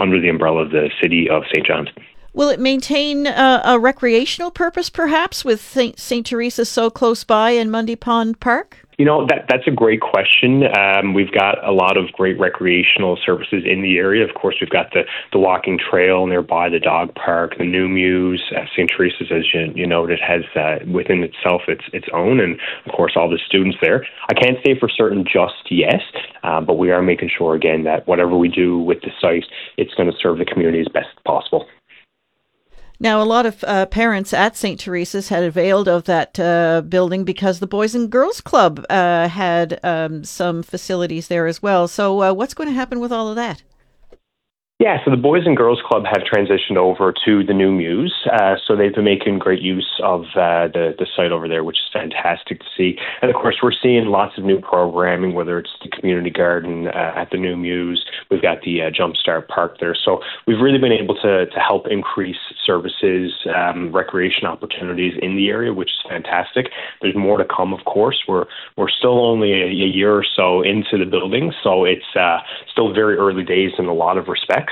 under the umbrella of the City of St. John's. Will it maintain a recreational purpose, perhaps, with St. Teresa's so close by and Mundy Pond Park? That's a great question. We've got a lot of great recreational services in the area. Of course, we've got the walking trail nearby, the dog park, the New Muse. St. Teresa's, as you noted, has within itself its own, and of course, all the students there. I can't say for certain just yet, but we are making sure, again, that whatever we do with the site, it's going to serve the community as best possible. Now, a lot of parents at St. Teresa's had availed of that building because the Boys and Girls Club had some facilities there as well. So what's going to happen with all of that? Yeah, so the Boys and Girls Club have transitioned over to the New Muse. So they've been making great use of the site over there, which is fantastic to see. And of course, we're seeing lots of new programming, whether it's the community garden at the New Muse. We've got the Jumpstart Park there. So we've really been able to help increase services, recreation opportunities in the area, which is fantastic. There's more to come, of course. We're still only a year or so into the building, so it's still very early days in a lot of respects.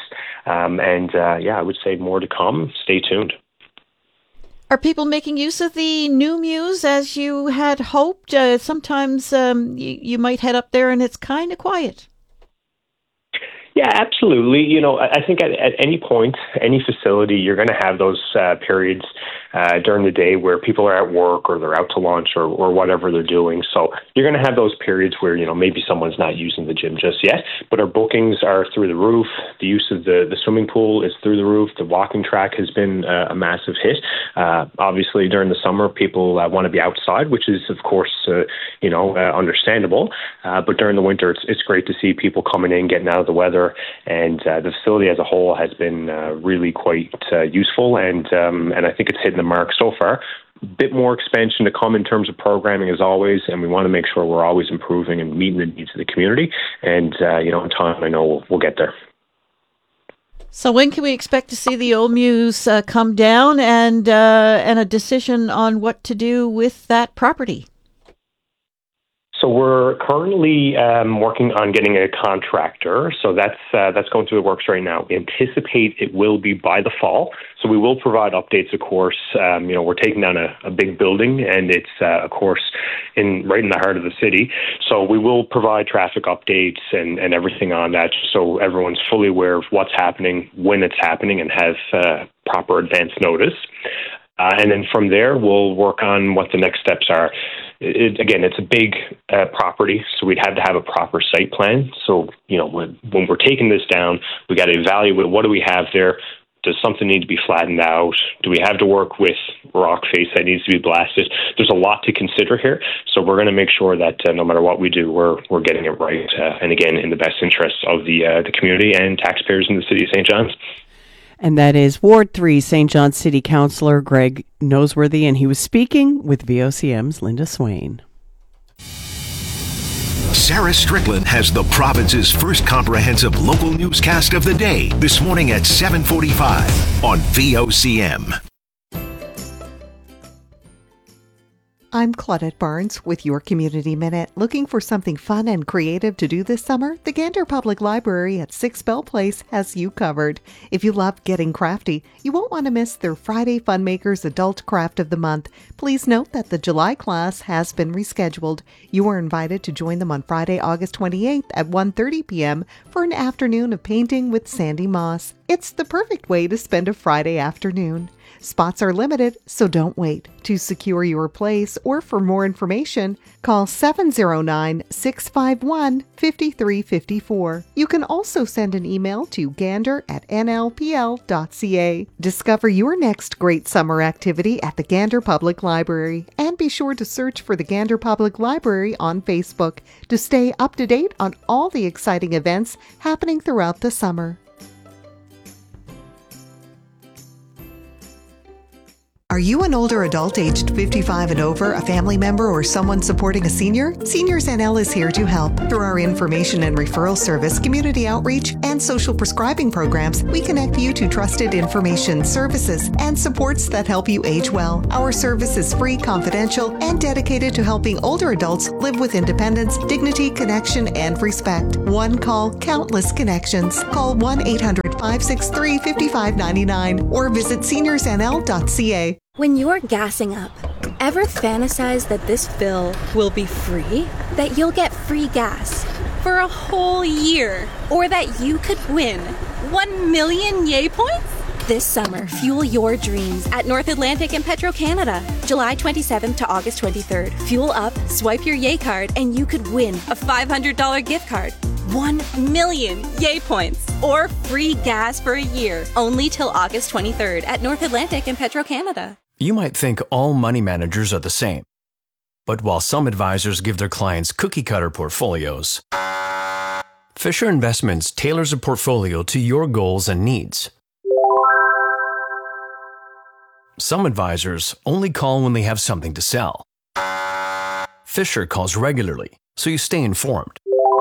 I would say more to come. Stay tuned. Are people making use of the New Muse as you had hoped? Sometimes you might head up there and it's kind of quiet. Yeah, absolutely. I think at any point, any facility, you're going to have those periods during the day where people are at work or they're out to lunch or whatever they're doing. So you're going to have those periods where, maybe someone's not using the gym just yet, but our bookings are through the roof. The use of the swimming pool is through the roof. The walking track has been a massive hit. Obviously, during the summer, people want to be outside, which is, of course, understandable. But during the winter, it's great to see people coming in, getting out of the weather. And the facility as a whole has been really quite useful, and I think it's hitting the mark so far. A bit more expansion to come in terms of programming as always, and we want to make sure we're always improving and meeting the needs of the community. And in time, I know we'll get there. So when can we expect to see the old Muse come down and a decision on what to do with that property? So we're currently working on getting a contractor. So that's going through the works right now. We anticipate it will be by the fall. So we will provide updates, of course. We're taking down a big building, and it's, of course, right in the heart of the city. So we will provide traffic updates and everything on that, so everyone's fully aware of what's happening, when it's happening, and has proper advance notice. And then from there, we'll work on what the next steps are. It's a big property, so we'd have to have a proper site plan. So, when we're taking this down, we got to evaluate what do we have there. Does something need to be flattened out? Do we have to work with rock face that needs to be blasted? There's a lot to consider here, so we're going to make sure that no matter what we do, we're getting it right, and again, in the best interests of the community and taxpayers in the city of St. John's. And that is Ward 3 St. John's City Councillor Greg Noseworthy, and he was speaking with VOCM's Linda Swain. Sarah Strickland has the province's first comprehensive local newscast of the day this morning at 7:45 on VOCM. I'm Claudette Barnes with your Community Minute. Looking for something fun and creative to do this summer? The Gander Public Library at 6 Bell Place has you covered. If you love getting crafty, you won't want to miss their Friday Funmakers Adult Craft of the Month. Please note that the July class has been rescheduled. You are invited to join them on Friday, August 28th at 1:30 p.m. for an afternoon of painting with Sandy Moss. It's the perfect way to spend a Friday afternoon. Spots are limited, so don't wait. To secure your place or for more information, call 709-651-5354. You can also send an email to gander@nlpl.ca. Discover your next great summer activity at the Gander Public Library, and be sure to search for the Gander Public Library on Facebook to stay up to date on all the exciting events happening throughout the summer. Are you an older adult aged 55 and over, a family member, or someone supporting a senior? Seniors NL is here to help. Through our information and referral service, community outreach, and social prescribing programs, we connect you to trusted information, services, and supports that help you age well. Our service is free, confidential, and dedicated to helping older adults live with independence, dignity, connection, and respect. One call, countless connections. Call 1-800 563-5599 or visit seniorsnl.ca. When you're gassing up, ever fantasize that this fill will be free? That you'll get free gas for a whole year? Or that you could win 1 million Yay points? This summer, fuel your dreams at North Atlantic and Petro-Canada. July 27th to August 23rd. Fuel up, swipe your Yay card, and you could win a $500 gift card. 1 million Yay points or free gas for a year. Only till August 23rd at North Atlantic and Petro-Canada. You might think all money managers are the same. But while some advisors give their clients cookie-cutter portfolios, Fisher Investments tailors a portfolio to your goals and needs. Some advisors only call when they have something to sell. Fisher calls regularly, so you stay informed.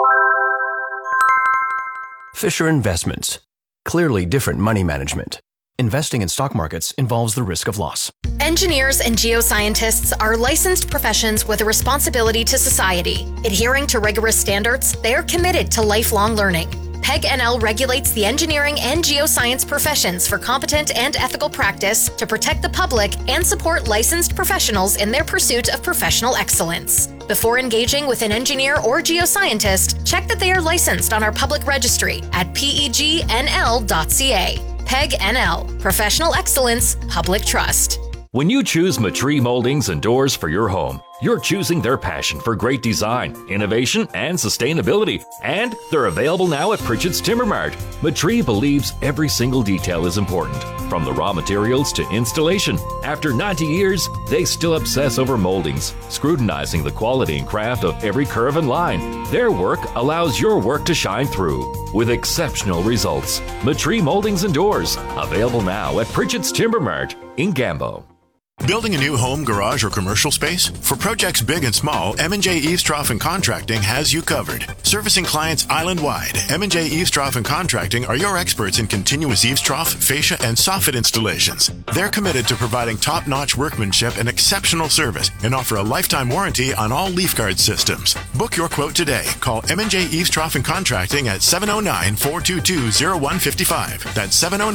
Fisher Investments. Clearly different money management. Investing in stock markets involves the risk of loss. Engineers and geoscientists are licensed professions with a responsibility to society. Adhering to rigorous standards, they are committed to lifelong learning. PEG NL regulates the engineering and geoscience professions for competent and ethical practice to protect the public and support licensed professionals in their pursuit of professional excellence. Before engaging with an engineer or geoscientist, check that they are licensed on our public registry at pegnl.ca. PEG NL, Professional Excellence, Public Trust. When you choose Matree Moldings and Doors for your home, you're choosing their passion for great design, innovation, and sustainability. And they're available now at Pritchett's Timber Mart. Matree believes every single detail is important, from the raw materials to installation. After 90 years, they still obsess over moldings, scrutinizing the quality and craft of every curve and line. Their work allows your work to shine through with exceptional results. Matree Moldings and Doors, available now at Pritchett's Timber Mart in Gambo. Building a new home, garage, or commercial space? For projects big and small, M&J Eavestrough & Contracting has you covered. Servicing clients island-wide, M&J Eavestrough & Contracting are your experts in continuous eavestrough, fascia, and soffit installations. They're committed to providing top-notch workmanship and exceptional service and offer a lifetime warranty on all leaf guard systems. Book your quote today. Call M&J Eavestrough & Contracting at 709-422-0155. That's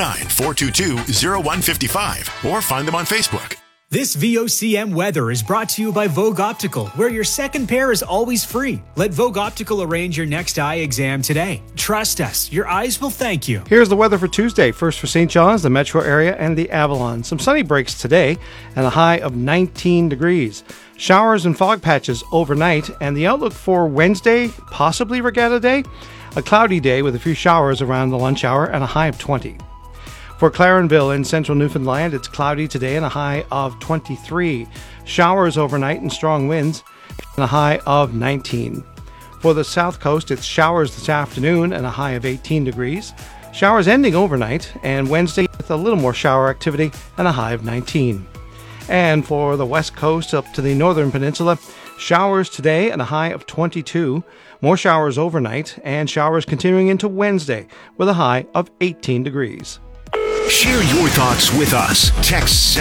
709-422-0155. Or find them on Facebook. This VOCM weather is brought to you by Vogue Optical, where your second pair is always free. Let Vogue Optical arrange your next eye exam today. Trust us, your eyes will thank you. Here's the weather for Tuesday. First for St. John's, the metro area, and the Avalon. Some sunny breaks today and a high of 19 degrees. Showers and fog patches overnight, and the outlook for Wednesday, possibly Regatta Day, a cloudy day with a few showers around the lunch hour and a high of 20. For Clarenville in central Newfoundland, it's cloudy today and a high of 23. Showers overnight and strong winds and a high of 19. For the south coast, it's showers this afternoon and a high of 18 degrees. Showers ending overnight and Wednesday with a little more shower activity and a high of 19. And for the west coast up to the northern peninsula, showers today and a high of 22. More showers overnight and showers continuing into Wednesday with a high of 18 degrees. Share your thoughts with us. Text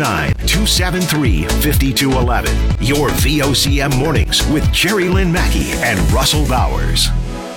709-273-5211. Your VOCM mornings with Jerry Lynn Mackey and Russell Bowers.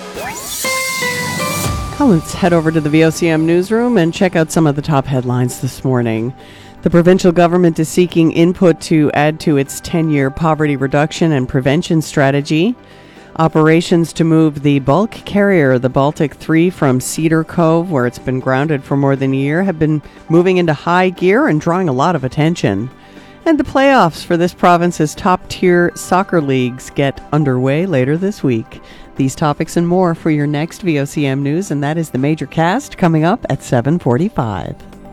Let's head over to the VOCM newsroom and check out some of the top headlines this morning. The provincial government is seeking input to add to its 10-year poverty reduction and prevention strategy. Operations to move the bulk carrier, the Baltic 3, from Cedar Cove, where it's been grounded for more than a year, have been moving into high gear and drawing a lot of attention. And the playoffs for this province's top-tier soccer leagues get underway later this week. These topics and more for your next VOCM News, and that is the Major Cast coming up at 7:45.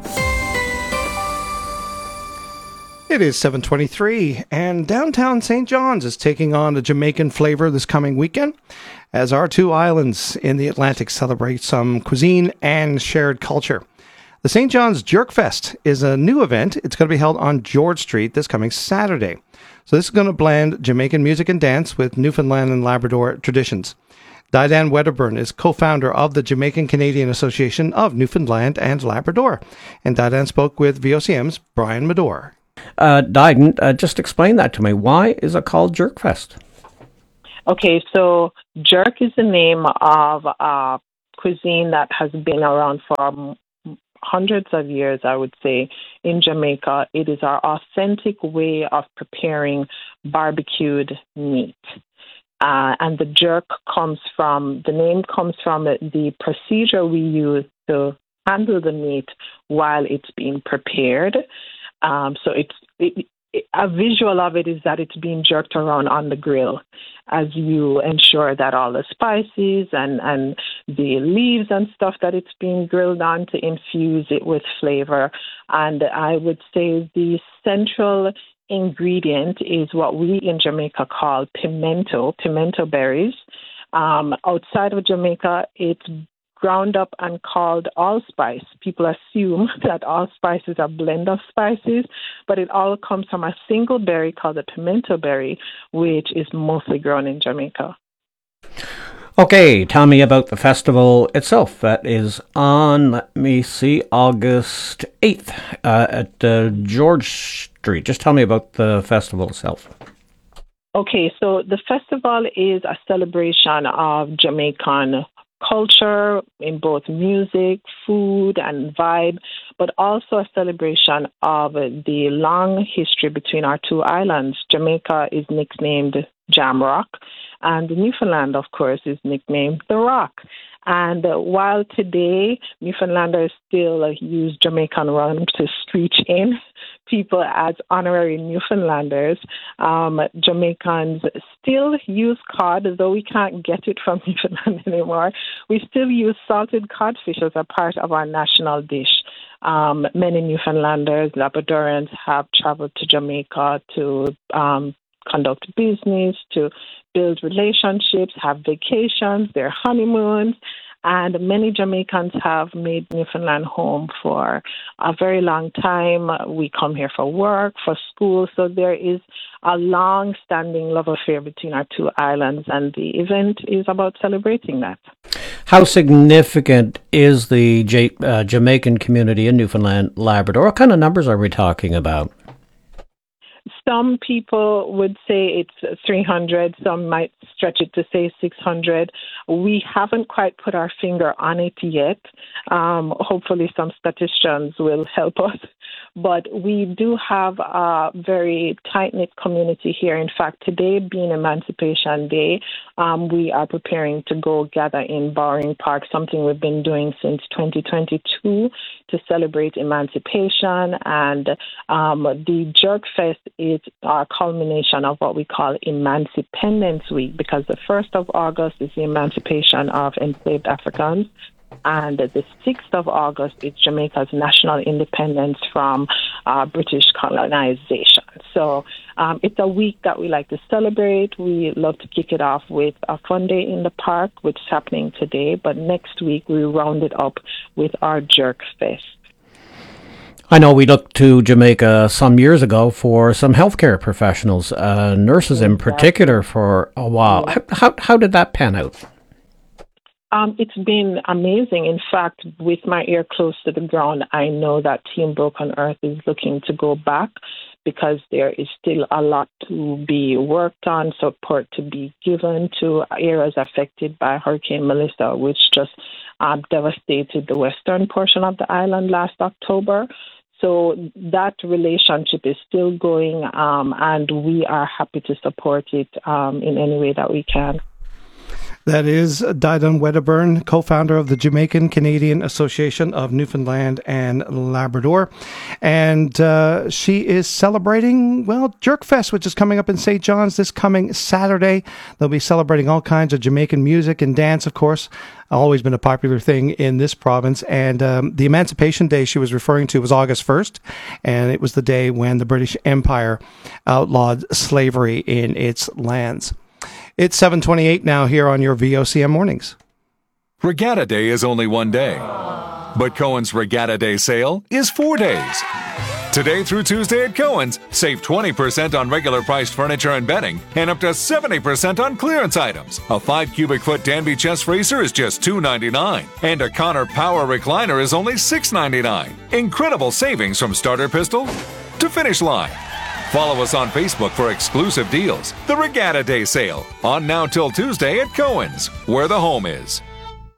It is 7:23, and downtown St. John's is taking on a Jamaican flavor this coming weekend as our two islands in the Atlantic celebrate some cuisine and shared culture. The St. John's Jerk Fest is a new event. It's going to be held on George Street this coming Saturday. So this is going to blend Jamaican music and dance with Newfoundland and Labrador traditions. Diane Wedderburn is co-founder of the Jamaican Canadian Association of Newfoundland and Labrador. And Diane spoke with VOCM's Brian Medore. Diane, just explain that to me. Why is it called Jerk Fest? Okay, so Jerk is the name of a cuisine that has been around for hundreds of years, I would say, in Jamaica. It is our authentic way of preparing barbecued meat. And the jerk the name comes from the procedure we use to handle the meat while it's being prepared. So a visual of it is that it's being jerked around on the grill as you ensure that all the spices and the leaves and stuff that it's being grilled on to infuse it with flavor. And I would say the central ingredient is what we in Jamaica call pimento berries. Outside of Jamaica, it's ground up and called allspice. People assume that allspice is a blend of spices, but it all comes from a single berry called the pimento berry, which is mostly grown in Jamaica. Okay, tell me about the festival itself. That is on, let me see, August 8th at George Street. Just tell me about the festival itself. Okay, so the festival is a celebration of Jamaican culture in both music, food, and vibe, but also a celebration of the long history between our two islands. Jamaica is nicknamed Jamrock, and Newfoundland, of course, is nicknamed The Rock. And while today Newfoundlanders still use Jamaican rum to screech in people as honorary Newfoundlanders, Jamaicans still use cod, though we can't get it from Newfoundland anymore. We still use salted codfish as a part of our national dish. Many Newfoundlanders, Labradorians have traveled to Jamaica to conduct business, to build relationships, have vacations, their honeymoons, and many Jamaicans have made Newfoundland home for a very long time. We come here for work, for school, so there is a long-standing love affair between our two islands, and the event is about celebrating that. How significant is the Jamaican community in Newfoundland, Labrador? What kind of numbers are we talking about? Some people would say it's 300. Some might stretch it to say 600. We haven't quite put our finger on it yet. Hopefully some statisticians will help us. But we do have a very tight-knit community here. In fact, today being Emancipation Day, we are preparing to go gather in Bowring Park, something we've been doing since 2022 to celebrate emancipation. And the Jerk Fest is our culmination of what we call Emancipendence Week, because the 1st of August is the emancipation of enslaved Africans, and the 6th of August is Jamaica's national independence from British colonization. So it's a week that we like to celebrate. We love to kick it off with a fun day in the park, which is happening today, but next week we round it up with our Jerk Fest. I know we looked to Jamaica some years ago for some healthcare professionals, nurses in particular, for a while. How did that pan out? It's been amazing. In fact, with my ear close to the ground, I know that Team Broken Earth is looking to go back because there is still a lot to be worked on, support to be given to areas affected by Hurricane Melissa, which just devastated the western portion of the island last October. So that relationship is still going, and we are happy to support it in any way that we can. That is Didon Wedderburn, co-founder of the Jamaican Canadian Association of Newfoundland and Labrador. And she is celebrating, Jerk Fest, which is coming up in St. John's this coming Saturday. They'll be celebrating all kinds of Jamaican music and dance, of course. Always been a popular thing in this province. And the Emancipation Day she was referring to was August 1st. And it was the day when the British Empire outlawed slavery in its lands. It's 7:28 now here on your VOCM Mornings. Regatta Day is only one day, but Cohen's Regatta Day sale is 4 days. Today through Tuesday at Cohen's, save 20% on regular priced furniture and bedding and up to 70% on clearance items. A 5 cubic foot Danby chest racer is just $2.99, and a Connor Power recliner is only $6.99. Incredible savings from starter pistol to finish line. Follow us on Facebook for exclusive deals. The Regatta Day sale, on now till Tuesday at Cohen's, where the home is.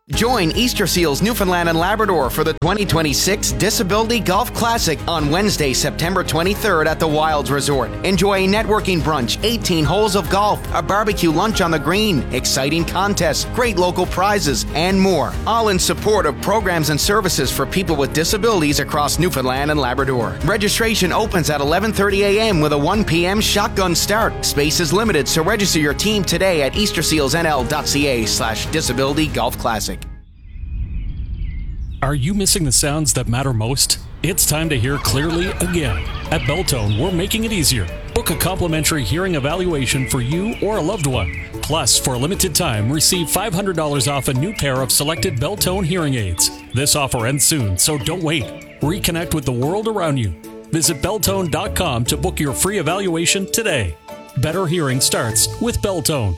Join Easter Seals Newfoundland and Labrador for the 2026 Disability Golf Classic on Wednesday, September 23rd at the Wilds Resort. Enjoy a networking brunch, 18 holes of golf, a barbecue lunch on the green, exciting contests, great local prizes, and more. All in support of programs and services for people with disabilities across Newfoundland and Labrador. Registration opens at 11:30 a.m. with a 1 p.m. shotgun start. Space is limited, so register your team today at eastersealsnl.ca/disability golf classic. Are you missing the sounds that matter most? It's time to hear clearly again. At Belltone, we're making it easier. Book a complimentary hearing evaluation for you or a loved one. Plus, for a limited time, receive $500 off a new pair of selected Belltone hearing aids. This offer ends soon, so don't wait. Reconnect with the world around you. Visit Belltone.com to book your free evaluation today. Better hearing starts with Belltone.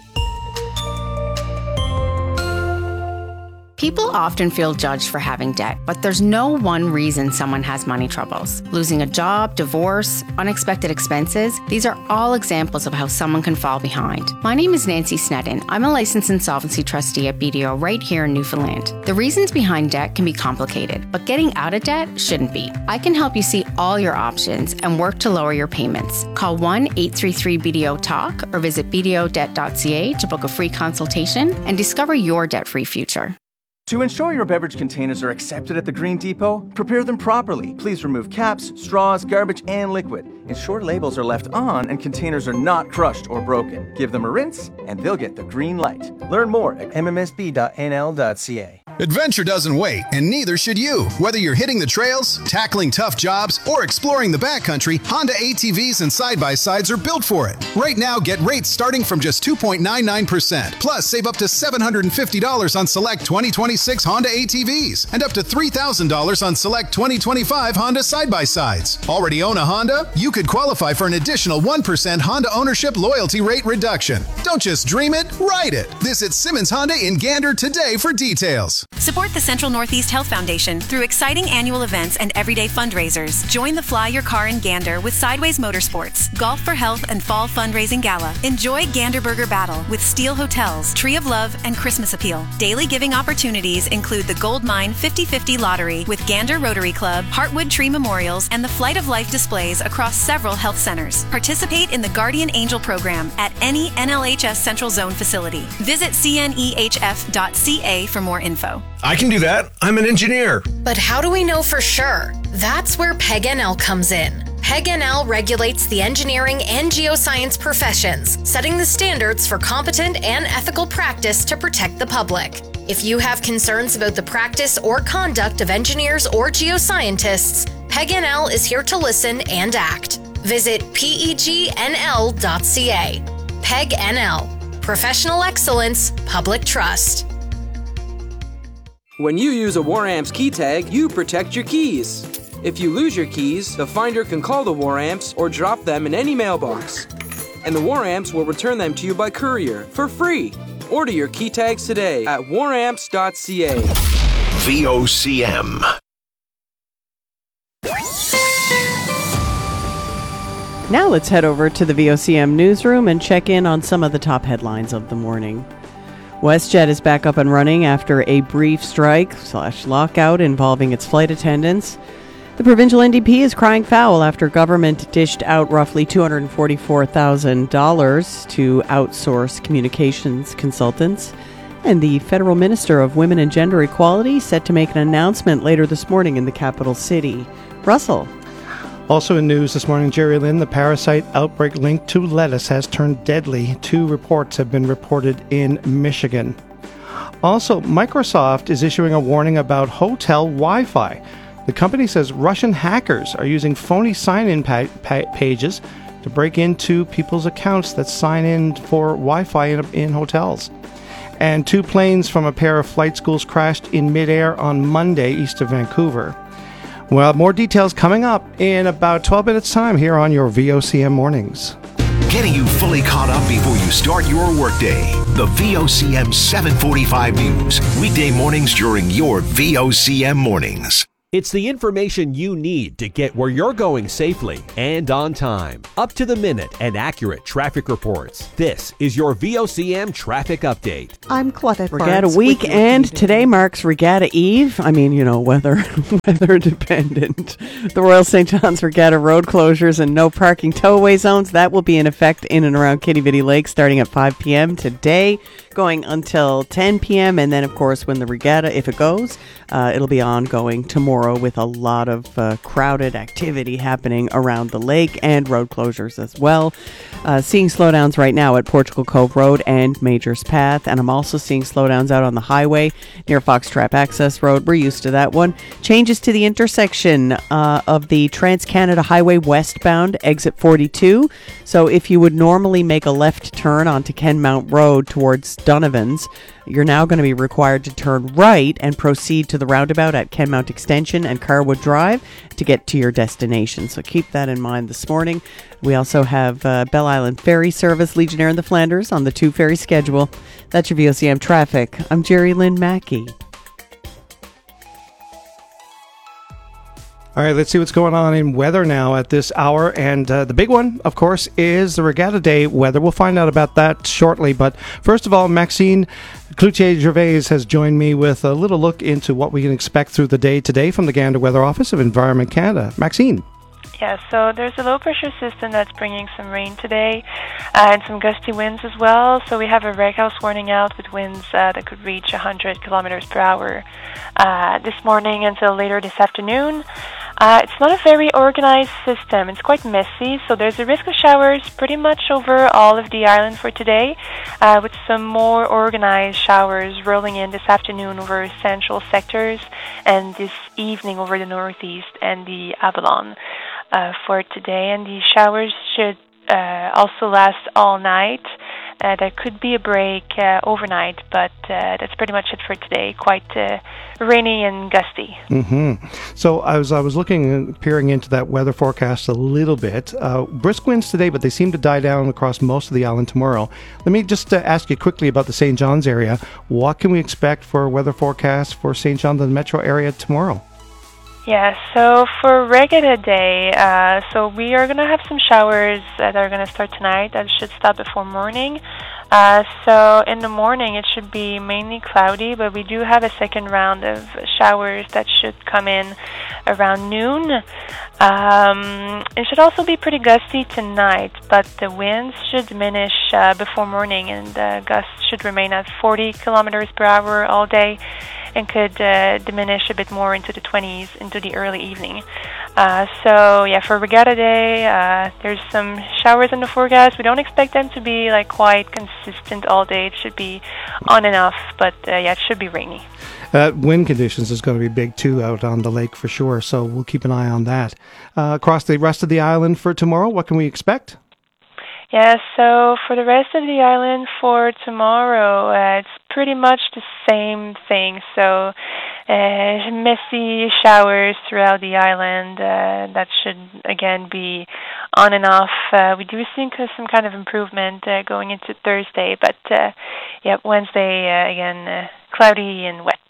People often feel judged for having debt, but there's no one reason someone has money troubles. Losing a job, divorce, unexpected expenses, these are all examples of how someone can fall behind. My name is Nancy Sneddon. I'm a licensed insolvency trustee at BDO right here in Newfoundland. The reasons behind debt can be complicated, but getting out of debt shouldn't be. I can help you see all your options and work to lower your payments. Call 1-833-BDO-TALK or visit bdodebt.ca to book a free consultation and discover your debt-free future. To ensure your beverage containers are accepted at the Green Depot, prepare them properly. Please remove caps, straws, garbage, and liquid. Ensure labels are left on and containers are not crushed or broken. Give them a rinse and they'll get the green light. Learn more at mmsb.nl.ca. Adventure doesn't wait, and neither should you. Whether you're hitting the trails, tackling tough jobs, or exploring the backcountry, Honda ATVs and side-by-sides are built for it. Right now, get rates starting from just 2.99%. Plus, save up to $750 on select 2026 Honda ATVs and up to $3,000 on select 2025 Honda side-by-sides. Already own a Honda? You could qualify for an additional 1% Honda ownership loyalty rate reduction. Don't just dream it, ride it. Visit Simmons Honda in Gander today for details. Support the Central Northeast Health Foundation through exciting annual events and everyday fundraisers. Join the Fly Your Car in Gander with Sideways Motorsports, Golf for Health and Fall Fundraising Gala. Enjoy Gander Burger Battle with Steel Hotels, Tree of Love, and Christmas Appeal. Daily giving opportunities include the Gold Mine 50/50 Lottery with Gander Rotary Club, Heartwood Tree Memorials, and the Flight of Life displays across several health centers. Participate in the Guardian Angel program at any NLHS Central Zone facility. Visit cnehf.ca for more info. I can do that. I'm an engineer. But how do we know for sure? That's where PEG-NL comes in. PEG-NL regulates the engineering and geoscience professions, setting the standards for competent and ethical practice to protect the public. If you have concerns about the practice or conduct of engineers or geoscientists, PEG-NL is here to listen and act. Visit pegnl.ca. PEG-NL. Professional excellence, public trust. When you use a WarAmps key tag, you protect your keys. If you lose your keys, the finder can call the WarAmps or drop them in any mailbox. And the WarAmps will return them to you by courier for free. Order your key tags today at waramps.ca. VOCM. Now let's head over to the VOCM newsroom and check in on some of the top headlines of the morning. WestJet is back up and running after a brief strike/lockout involving its flight attendants. The provincial NDP is crying foul after government dished out roughly $244,000 to outsource communications consultants. And the Federal Minister of Women and Gender Equality set to make an announcement later this morning in the capital city. Russell. Also in news this morning, Jerry Lynn, the parasite outbreak linked to lettuce has turned deadly. 2 reports have been reported in Michigan. Also, Microsoft is issuing a warning about hotel Wi-Fi. The company says Russian hackers are using phony sign-in pages to break into people's accounts that sign in for Wi-Fi in hotels. And 2 planes from a pair of flight schools crashed in midair on Monday east of Vancouver. Well, more details coming up in about 12 minutes' time here on your VOCM Mornings. Getting you fully caught up before you start your workday. The VOCM 745 News. Weekday mornings during your VOCM Mornings. It's the information you need to get where you're going safely and on time. Up to the minute and accurate traffic reports. This is your VOCM Traffic Update. I'm Claudette Regatta Barnes week, with your and update. today marks Regatta Eve. I mean, weather dependent. The Royal St. John's Regatta road closures and no parking towaway zones, that will be in effect in and around Kitty Vitty Lake starting at 5 p.m. today, going until 10 p.m. And then, of course, when the regatta, if it goes, it'll be ongoing tomorrow with a lot of crowded activity happening around the lake and road closures as well. Seeing slowdowns right now at Portugal Cove Road and Majors Path, and I'm also seeing slowdowns out on the highway near Foxtrap Access Road. We're used to that one. Changes to the intersection of the Trans-Canada Highway westbound, exit 42. So if you would normally make a left turn onto Kenmount Road towards Donovan's, you're now going to be required to turn right and proceed to the roundabout at Kenmount Extension and Carwood Drive to get to your destination. So keep that in mind this morning. We also have Bell Island Ferry Service, Legionnaire in the Flanders on the 2 ferry schedule. That's your VOCM traffic. I'm Jerry Lynn Mackey. All right, let's see what's going on in weather now at this hour. And the big one, of course, is the Regatta Day weather. We'll find out about that shortly. But first of all, Maxine Cloutier-Gervais has joined me with a little look into what we can expect through the day today from the Gander Weather Office of Environment Canada. Maxine. Yeah, so there's a low-pressure system that's bringing some rain today and some gusty winds as well. So we have a wreckhouse warning out with winds that could reach 100 kilometers per hour this morning until later this afternoon. It's not a very organized system. It's quite messy, so there's a risk of showers pretty much over all of the island for today, with some more organized showers rolling in this afternoon over central sectors and this evening over the northeast and the Avalon for today. And the showers should also last all night. There could be a break overnight, but that's pretty much it for today. Quite rainy and gusty. Mm-hmm. So I was looking and peering into that weather forecast a little bit. Brisk winds today, but they seem to die down across most of the island tomorrow. Let me just ask you quickly about the St. John's area. What can we expect for weather forecast for St. John's and the metro area tomorrow? Yeah, so for Regatta Day, so we are going to have some showers that are going to start tonight. That should stop before morning. So in the morning, it should be mainly cloudy, but we do have a second round of showers that should come in around noon. It should also be pretty gusty tonight, but the winds should diminish before morning, and the gusts should remain at 40 kilometers per hour all day, and could diminish a bit more into the 20s into the early evening. So yeah, for Regatta Day, there's some showers in the forecast. We don't expect them to be quite consistent all day. It should be on and off, but yeah, it should be rainy. Wind conditions is going to be big too out on the lake for sure, so we'll keep an eye on that. Across the rest of the island for tomorrow, what can we expect? Yeah, so for the rest of the island for tomorrow, it's pretty much the same thing. So messy showers throughout the island. That should, again, be on and off. We do think some kind of improvement going into Thursday, but Wednesday, again, cloudy and wet.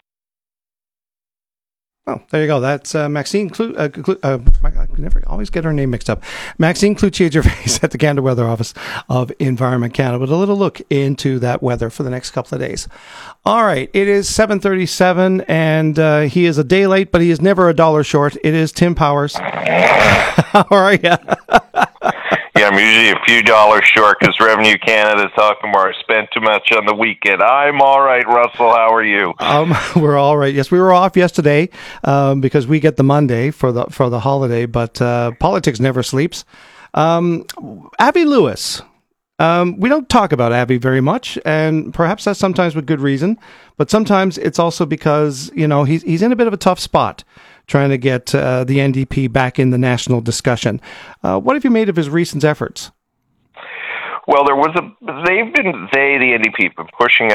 Oh, there you go. That's Maxine I always get her name mixed up. Maxine Cloutier-Gervais at the Gander Weather Office of Environment Canada with a little look into that weather for the next couple of days. All right, it is 7:37, and he is a day late, but he is never a dollar short. It is Tim Powers. How are you? Yeah, I'm usually a few dollars short because Revenue Canada is talking about I spent too much on the weekend. I'm all right, Russell. How are you? We're all right. Yes, we were off yesterday because we get the Monday for the holiday, but politics never sleeps. Abby Lewis. We don't talk about Abby very much, and perhaps that's sometimes with good reason, but sometimes it's also because, he's in a bit of a tough spot trying to get the NDP back in the national discussion. What have you made of his recent efforts? Well, the NDP have been pushing out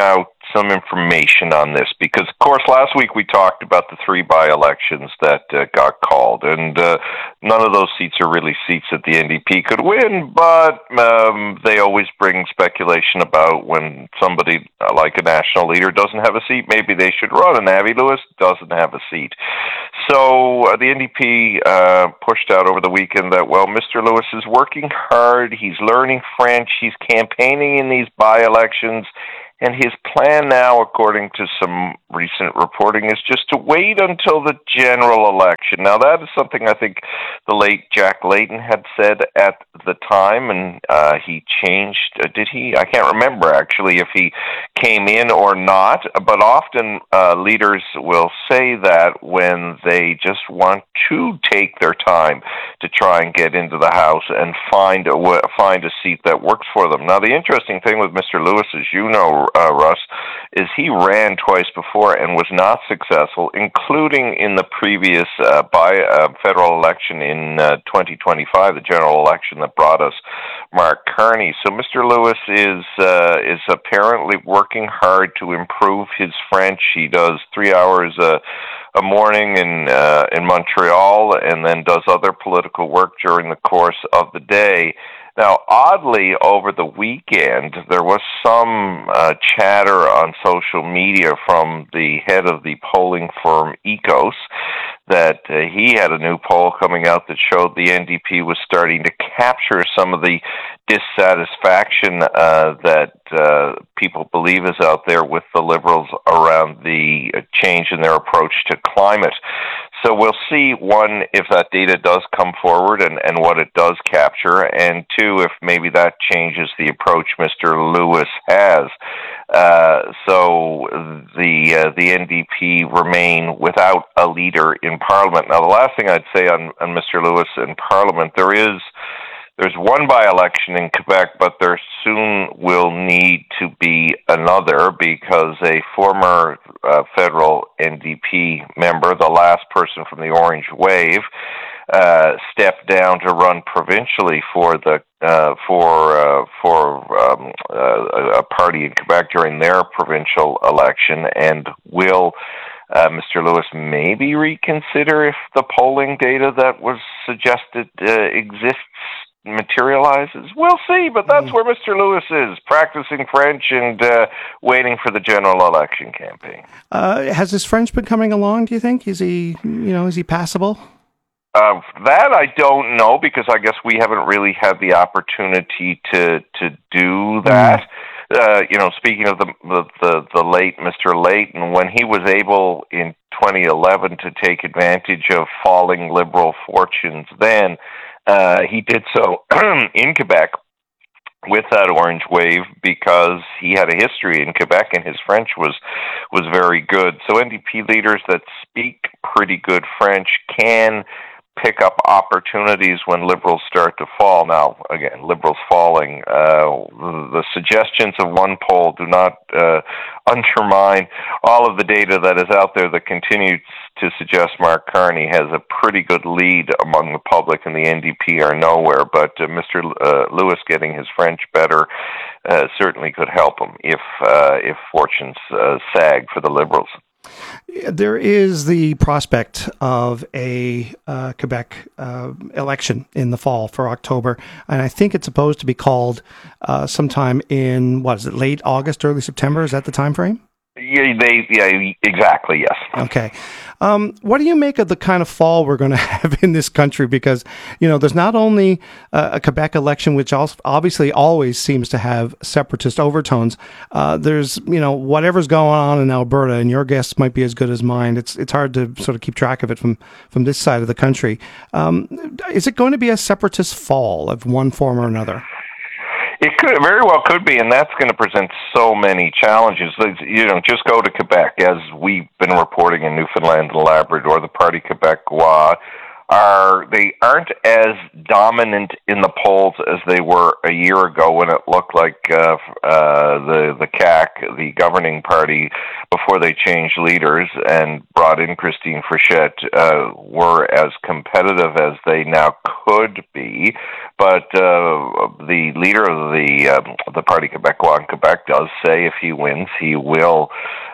some information on this, because, of course, last week we talked about the 3 by-elections that got called, and none of those seats are really seats that the NDP could win, but they always bring speculation about when somebody like a national leader doesn't have a seat, maybe they should run, and Avi Lewis doesn't have a seat. So the NDP pushed out over the weekend that, well, Mr. Lewis is working hard, he's learning French, he's campaigning in these by-elections, and his plan now, according to some recent reporting, is just to wait until the general election. Now, that is something I think the late Jack Layton had said at the time, and he changed, did he? I can't remember, actually, if he came in or not, but often leaders will say that when they just want to take their time to try and get into the House and find a seat that works for them. Now, the interesting thing with Mr. Lewis, as you know, Russ, is he ran twice before and was not successful, including in the previous federal election in 2025, the general election that brought us Mark Carney. So Mr. Lewis is apparently working hard to improve his French. He does 3 hours a morning in Montreal, and then does other political work during the course of the day. Now, oddly, over the weekend, there was some chatter on social media from the head of the polling firm Ecos that he had a new poll coming out that showed the NDP was starting to capture some of the dissatisfaction that people believe is out there with the Liberals around the change in their approach to climate. So we'll see, one, if that data does come forward and what it does capture, and two, if maybe that changes the approach Mr. Lewis has. So the NDP remain without a leader in Parliament. Now, the last thing I'd say on Mr. Lewis in Parliament, there's one by-election in Quebec, but there soon will need to be another because a former federal NDP member, the last person from the Orange Wave, stepped down to run provincially for a party in Quebec during their provincial election, and will Mr. Lewis maybe reconsider if the polling data that was suggested exists materializes? We'll see, but that's where Mr. Lewis is, practicing French and waiting for the general election campaign. Has his French been coming along, do you think? Is he passable? That I don't know, because I guess we haven't really had the opportunity to do that. Speaking of the late Mr. Layton, when he was able in 2011 to take advantage of falling Liberal fortunes then, he did so in Quebec with that Orange Wave because he had a history in Quebec and his French was very good. So NDP leaders that speak pretty good French can pick up opportunities when Liberals start to fall. Now, again, Liberals falling, the suggestions of one poll do not undermine all of the data that is out there that continues to suggest Mark Carney has a pretty good lead among the public, and the NDP are nowhere. But Mr. Lewis getting his French better certainly could help him if fortunes sag for the Liberals. There is the prospect of a Quebec election in the fall for October, and I think it's supposed to be called sometime in, late August, early September? Is that the time frame? Yeah, exactly, yes. Okay. What do you make of the kind of fall we're going to have in this country? Because, there's not only a Quebec election, which obviously always seems to have separatist overtones. There's, whatever's going on in Alberta, and your guess might be as good as mine. It's hard to sort of keep track of it from this side of the country. Is it going to be a separatist fall of one form or another? It very well could be, and that's going to present so many challenges. Just go to Quebec, as we've been reporting in Newfoundland and Labrador, the Parti Québécois aren't as dominant in the polls as they were a year ago when it looked like the CAQ, the governing party, before they changed leaders and brought in Christine Frechette, were as competitive as they now could be. But the leader of the Parti Québécois in Quebec does say if he wins, he will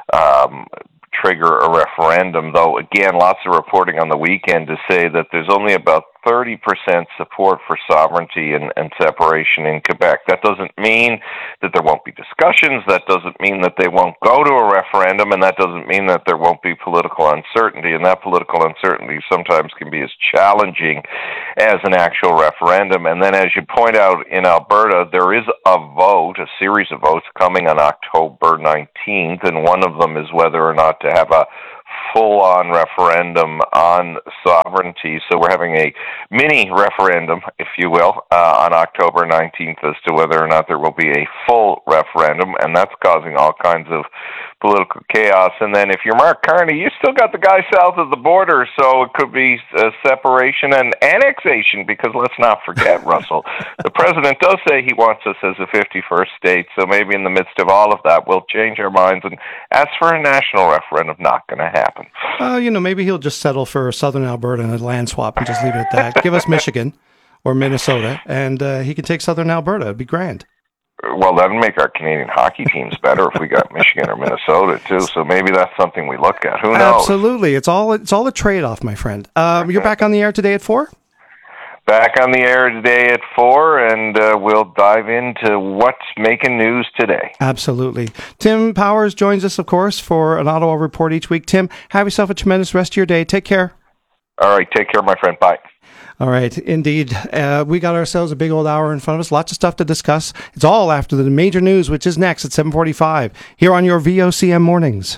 trigger a referendum, though again, lots of reporting on the weekend to say that there's only about 30% support for sovereignty and separation in Quebec. That doesn't mean that there won't be discussions, that doesn't mean that they won't go to a referendum, and that doesn't mean that there won't be political uncertainty, and that political uncertainty sometimes can be as challenging as an actual referendum. And then, as you point out, in Alberta, there is a series of votes coming on October 19th, and one of them is whether or not to have a full-on referendum on sovereignty. So we're having a mini referendum, if you will, on October 19th as to whether or not there will be a full referendum, and that's causing all kinds of political chaos. And then if you're Mark Carney, you still got the guy south of the border, so it could be separation and annexation, because let's not forget, Russell, the president does say he wants us as a 51st state, so maybe in the midst of all of that, we'll change our minds and ask for a national referendum. Not going to happen. Maybe he'll just settle for southern Alberta and a land swap and just leave it at that. Give us Michigan or Minnesota, and he can take southern Alberta. It'd be grand. Well, that'd make our Canadian hockey teams better if we got Michigan or Minnesota too. So maybe that's something we look at. Who knows? Absolutely, it's all a trade-off, my friend. You're back on the air today at 4? Back on the air today at 4, and we'll dive into what's making news today. Absolutely. Tim Powers joins us, of course, for an Ottawa Report each week. Tim, have yourself a tremendous rest of your day. Take care. All right, take care, my friend. Bye. All right, indeed. We got ourselves a big old hour in front of us. Lots of stuff to discuss. It's all after the major news, which is next at 7:45 here on your VOCM Mornings.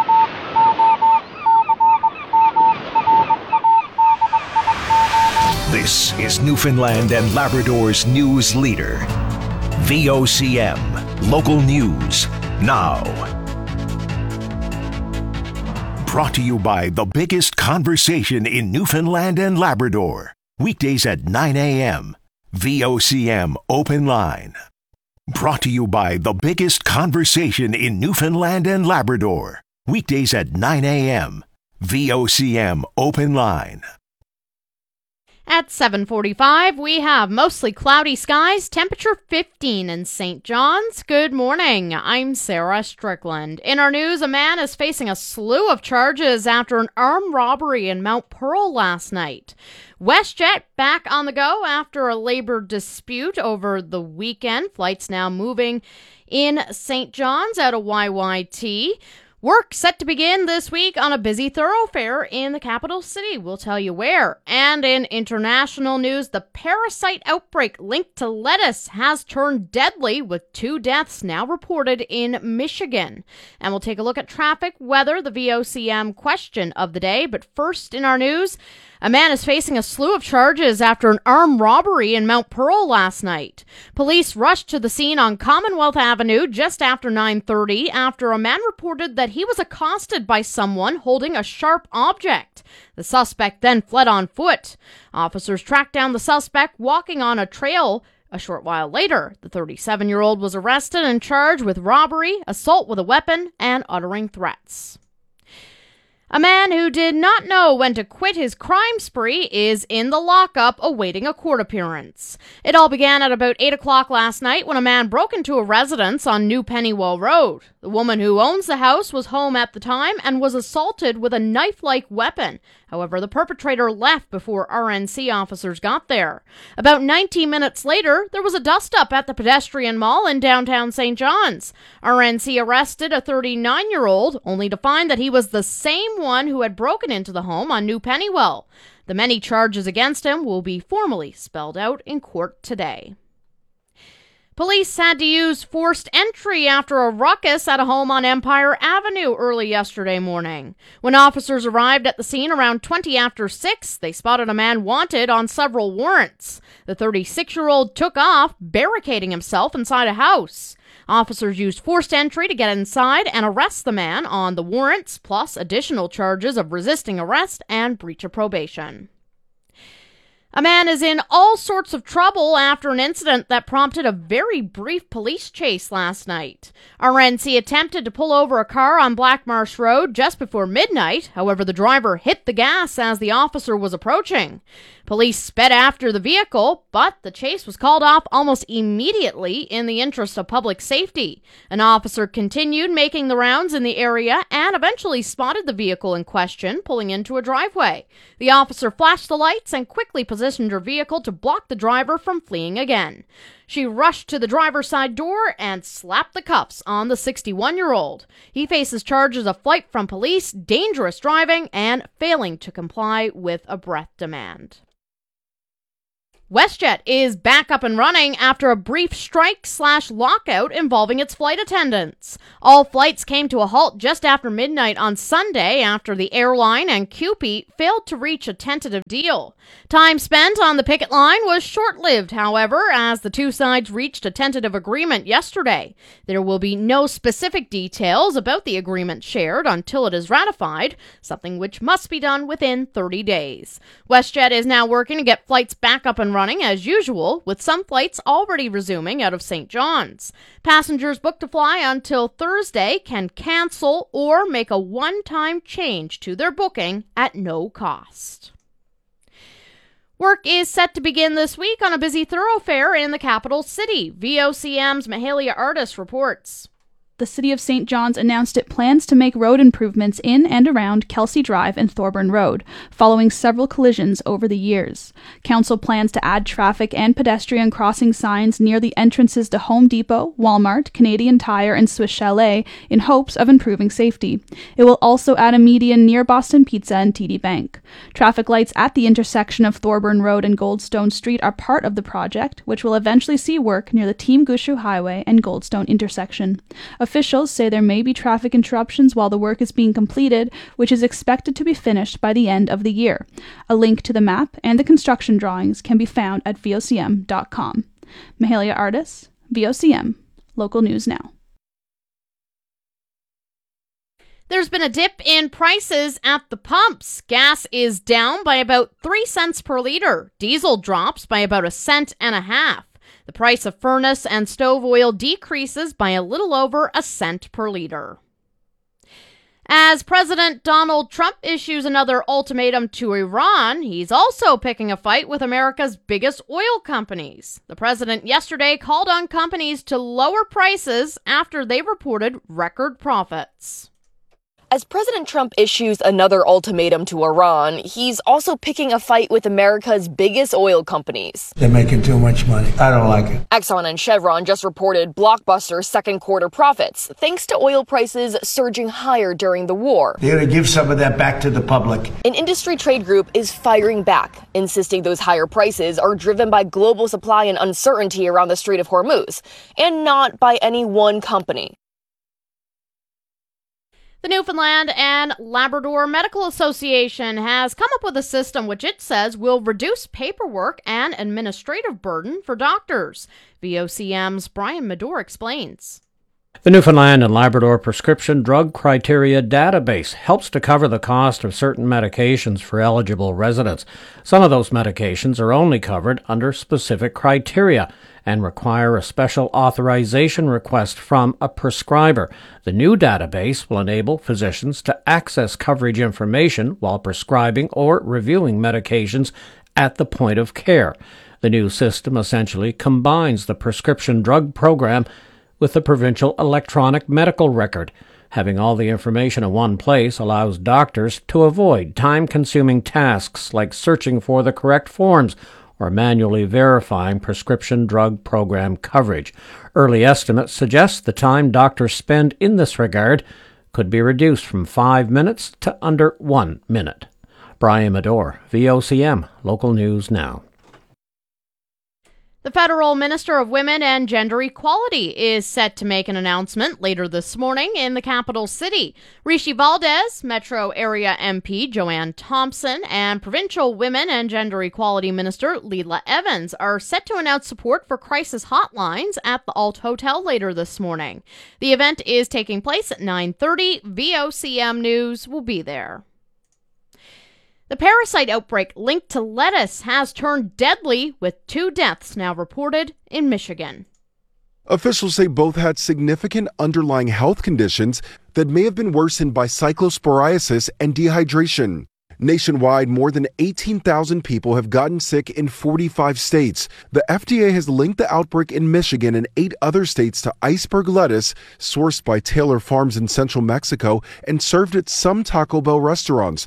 This is Newfoundland and Labrador's news leader. VOCM, local news, now. Brought to you by the biggest conversation in Newfoundland and Labrador. Weekdays at 9 a.m. VOCM Open Line. Brought to you by the biggest conversation in Newfoundland and Labrador. Weekdays at 9 a.m. VOCM Open Line. At 7:45, we have mostly cloudy skies, temperature 15 in St. John's. Good morning. I'm Sarah Strickland. In our news, a man is facing a slew of charges after an armed robbery in Mount Pearl last night. WestJet back on the go after a labor dispute over the weekend. Flights now moving in St. John's out of YYT. Work set to begin this week on a busy thoroughfare in the capital city. We'll tell you where. And in international news, the parasite outbreak linked to lettuce has turned deadly, with 2 deaths now reported in Michigan. And we'll take a look at traffic, weather, the VOCM question of the day. But first in our news, a man is facing a slew of charges after an armed robbery in Mount Pearl last night. Police rushed to the scene on Commonwealth Avenue just after 9:30 after a man reported that he was accosted by someone holding a sharp object. The suspect then fled on foot. Officers tracked down the suspect walking on a trail. A short while later, the 37-year-old was arrested and charged with robbery, assault with a weapon, and uttering threats. A man who did not know when to quit his crime spree is in the lockup awaiting a court appearance. It all began at about 8 o'clock last night when a man broke into a residence on New Pennywell Road. The woman who owns the house was home at the time and was assaulted with a knife-like weapon. However, the perpetrator left before RNC officers got there. About 19 minutes later, there was a dust-up at the pedestrian mall in downtown St. John's. RNC arrested a 39-year-old, only to find that he was the same one who had broken into the home on New Pennywell. The many charges against him will be formally spelled out in court today. Police had to use forced entry after a ruckus at a home on Empire Avenue early yesterday morning. When officers arrived at the scene around 20 after 6, they spotted a man wanted on several warrants. The 36-year-old took off, barricading himself inside a house. Officers used forced entry to get inside and arrest the man on the warrants, plus additional charges of resisting arrest and breach of probation. A man is in all sorts of trouble after an incident that prompted a very brief police chase last night. RNC attempted to pull over a car on Black Marsh Road just before midnight. However, the driver hit the gas as the officer was approaching. Police sped after the vehicle, but the chase was called off almost immediately in the interest of public safety. An officer continued making the rounds in the area and eventually spotted the vehicle in question pulling into a driveway. The officer flashed the lights and quickly positioned her vehicle to block the driver from fleeing again. She rushed to the driver's side door and slapped the cuffs on the 61-year-old. He faces charges of flight from police, dangerous driving, and failing to comply with a breath demand. WestJet is back up and running after a brief strike/lockout involving its flight attendants. All flights came to a halt just after midnight on Sunday after the airline and CUPE failed to reach a tentative deal. Time spent on the picket line was short-lived, however, as the two sides reached a tentative agreement yesterday. There will be no specific details about the agreement shared until it is ratified, something which must be done within 30 days. WestJet is now working to get flights back up and running as usual, with some flights already resuming out of St. John's. Passengers booked to fly until Thursday can cancel or make a one-time change to their booking at no cost. Work is set to begin this week on a busy thoroughfare in the capital city. VOCM's Mahalia Artis reports. The City of St. John's announced it plans to make road improvements in and around Kelsey Drive and Thorburn Road, following several collisions over the years. Council plans to add traffic and pedestrian crossing signs near the entrances to Home Depot, Walmart, Canadian Tire, and Swiss Chalet in hopes of improving safety. It will also add a median near Boston Pizza and TD Bank. Traffic lights at the intersection of Thorburn Road and Goldstone Street are part of the project, which will eventually see work near the Team Gushu Highway and Goldstone intersection. Officials say there may be traffic interruptions while the work is being completed, which is expected to be finished by the end of the year. A link to the map and the construction drawings can be found at vocm.com. Mahalia Artis, VOCM, Local News Now. There's been a dip in prices at the pumps. Gas is down by about 3 cents per liter. Diesel drops by about 1.5 cents. The price of furnace and stove oil decreases by a little over 1 cent per liter. As President Donald Trump issues another ultimatum to Iran, he's also picking a fight with America's biggest oil companies. The president yesterday called on companies to lower prices after they reported record profits. As President Trump issues another ultimatum to Iran, he's also picking a fight with America's biggest oil companies. They're making too much money. I don't like it. Exxon and Chevron just reported blockbuster second quarter profits, thanks to oil prices surging higher during the war. They're going to give some of that back to the public. An industry trade group is firing back, insisting those higher prices are driven by global supply and uncertainty around the Strait of Hormuz, and not by any one company. The Newfoundland and Labrador Medical Association has come up with a system which it says will reduce paperwork and administrative burden for doctors. VOCM's Brian Medore explains. The Newfoundland and Labrador Prescription Drug Criteria Database helps to cover the cost of certain medications for eligible residents. Some of those medications are only covered under specific criteria and require a special authorization request from a prescriber. The new database will enable physicians to access coverage information while prescribing or reviewing medications at the point of care. The new system essentially combines the prescription drug program with the provincial electronic medical record. Having all the information in one place allows doctors to avoid time-consuming tasks like searching for the correct forms or manually verifying prescription drug program coverage. Early estimates suggest the time doctors spend in this regard could be reduced from 5 minutes to under 1 minute. Brian Medore, VOCM, Local News Now. The Federal Minister of Women and Gender Equality is set to make an announcement later this morning in the capital city. Rishi Valdez, Metro Area MP Joanne Thompson, and Provincial Women and Gender Equality Minister Leela Evans are set to announce support for crisis hotlines at the Alt Hotel later this morning. The event is taking place at 9:30. VOCM News will be there. The parasite outbreak linked to lettuce has turned deadly, with 2 deaths now reported in Michigan. Officials say both had significant underlying health conditions that may have been worsened by cyclosporiasis and dehydration. Nationwide, more than 18,000 people have gotten sick in 45 states. The FDA has linked the outbreak in Michigan and 8 other states to iceberg lettuce, sourced by Taylor Farms in central Mexico and served at some Taco Bell restaurants.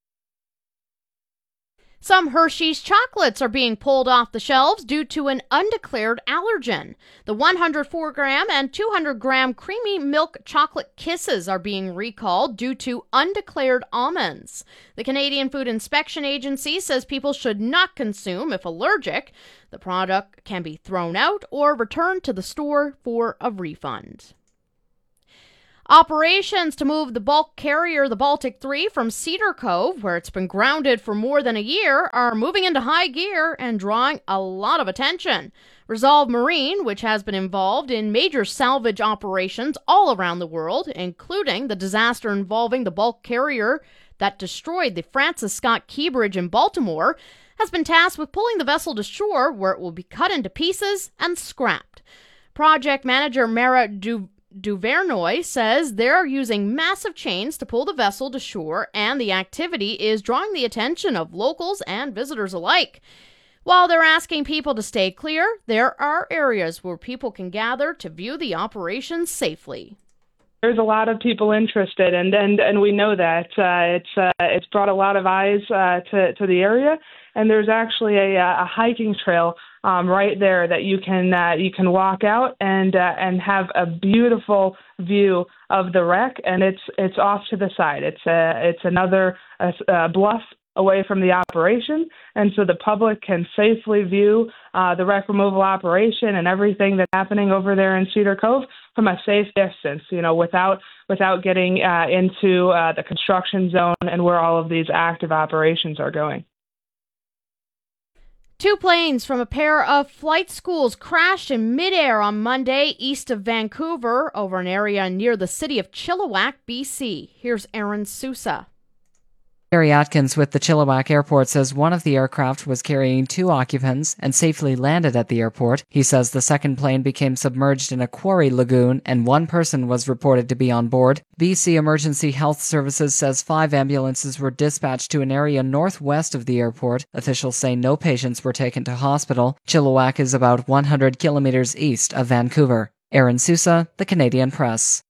Some Hershey's chocolates are being pulled off the shelves due to an undeclared allergen. The 104-gram and 200-gram creamy milk chocolate kisses are being recalled due to undeclared almonds. The Canadian Food Inspection Agency says people should not consume if allergic. The product can be thrown out or returned to the store for a refund. Operations to move the bulk carrier, the Baltic 3, from Cedar Cove, where it's been grounded for more than a year, are moving into high gear and drawing a lot of attention. Resolve Marine, which has been involved in major salvage operations all around the world, including the disaster involving the bulk carrier that destroyed the Francis Scott Key Bridge in Baltimore, has been tasked with pulling the vessel to shore, where it will be cut into pieces and scrapped. Project manager Mara Duvernoy says they're using massive chains to pull the vessel to shore, and the activity is drawing the attention of locals and visitors alike. While they're asking people to stay clear, there are areas where people can gather to view the operation safely. There's a lot of people interested, and we know that it's brought a lot of eyes to the area. And there's actually a hiking trail right there that you can walk out and have a beautiful view of the wreck. And it's off to the side. It's another bluff away from the operation, and so the public can safely view the wreck removal operation and everything that's happening over there in Cedar Cove from a safe distance, without getting into the construction zone and where all of these active operations are going. 2 planes from a pair of flight schools crashed in midair on Monday east of Vancouver over an area near the city of Chilliwack, BC. Here's Aaron Sousa. Gary Atkins with the Chilliwack Airport says one of the aircraft was carrying 2 occupants and safely landed at the airport. He says the second plane became submerged in a quarry lagoon and 1 person was reported to be on board. BC Emergency Health Services says 5 ambulances were dispatched to an area northwest of the airport. Officials say no patients were taken to hospital. Chilliwack is about 100 kilometers east of Vancouver. Aaron Sousa, The Canadian Press.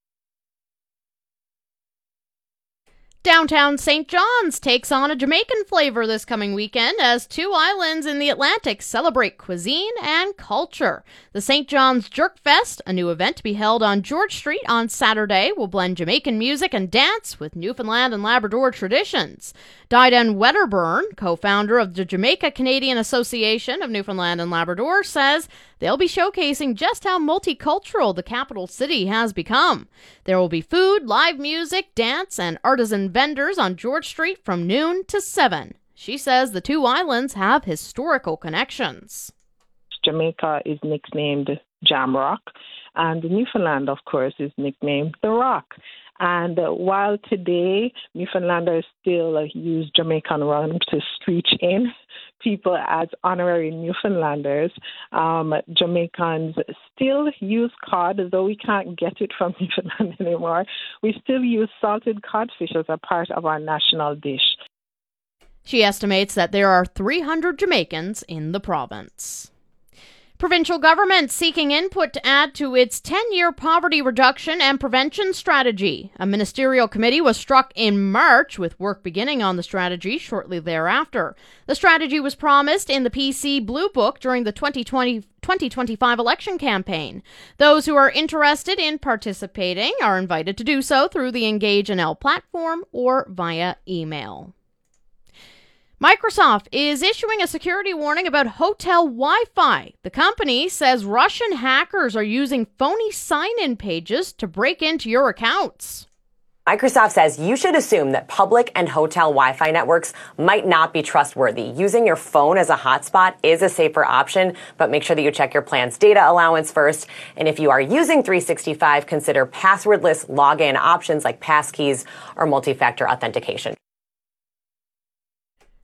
Downtown St. John's takes on a Jamaican flavor this coming weekend as 2 islands in the Atlantic celebrate cuisine and culture. The St. John's Jerk Fest, a new event to be held on George Street on Saturday, will blend Jamaican music and dance with Newfoundland and Labrador traditions. Didan Wedderburn, co-founder of the Jamaica Canadian Association of Newfoundland and Labrador, says they'll be showcasing just how multicultural the capital city has become. There will be food, live music, dance, and artisan vendors on George Street from noon to 7. She says the 2 islands have historical connections. Jamaica is nicknamed Jamrock, and Newfoundland, of course, is nicknamed The Rock. And while today Newfoundlanders still use Jamaican rum to screech in people as honorary Newfoundlanders, Jamaicans still use cod, though we can't get it from Newfoundland anymore. We still use salted codfish as a part of our national dish. She estimates that there are 300 Jamaicans in the province. Provincial government seeking input to add to its 10-year poverty reduction and prevention strategy. A ministerial committee was struck in March, with work beginning on the strategy shortly thereafter. The strategy was promised in the PC Blue Book during the 2025 election campaign. Those who are interested in participating are invited to do so through the Engage NL platform or via email. Microsoft is issuing a security warning about hotel Wi-Fi. The company says Russian hackers are using phony sign-in pages to break into your accounts. Microsoft says you should assume that public and hotel Wi-Fi networks might not be trustworthy. Using your phone as a hotspot is a safer option, but make sure that you check your plan's data allowance first. And if you are using 365, consider passwordless login options like passkeys or multi-factor authentication.